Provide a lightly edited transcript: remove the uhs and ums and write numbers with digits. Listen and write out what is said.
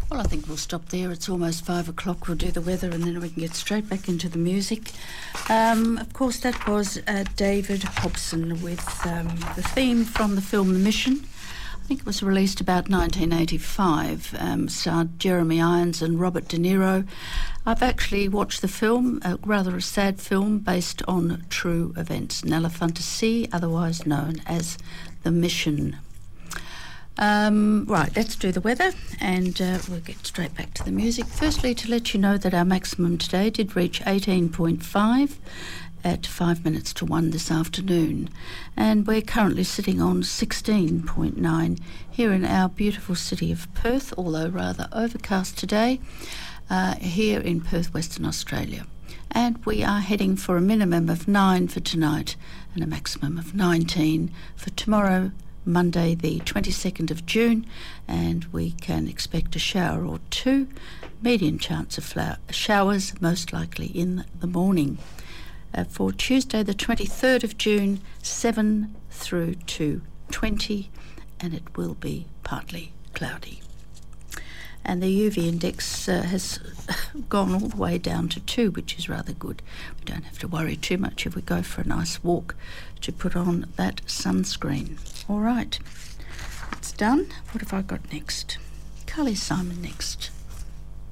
Well, I think we'll stop there. It's almost 5 o'clock. We'll do the weather and then we can get straight back into the music. Of course, that was David Hobson with the theme from the film The Mission. I think it was released about 1985, starred Jeremy Irons and Robert De Niro. I've actually watched the film, rather a sad film based on true events, Nellafanta Sea, otherwise known as The Mission. Right, let's do the weather and we'll get straight back to the music. Firstly, to let you know that our maximum today did reach 18.5 at 5 minutes to 1 this afternoon, and we're currently sitting on 16.9 here in our beautiful city of Perth, although rather overcast today here in Perth, Western Australia. And we are heading for a minimum of 9 for tonight and a maximum of 19 for tomorrow, Monday the 22nd of June, and we can expect a shower or two, medium chance of showers, most likely in the morning. For Tuesday the 23rd of June, 7 through to 20, and it will be partly cloudy. And the UV index has gone all the way down to 2, which is rather good. We don't have to worry too much if we go for a nice walk to put on that sunscreen. All right, it's done. What have I got next? Carly Simon next.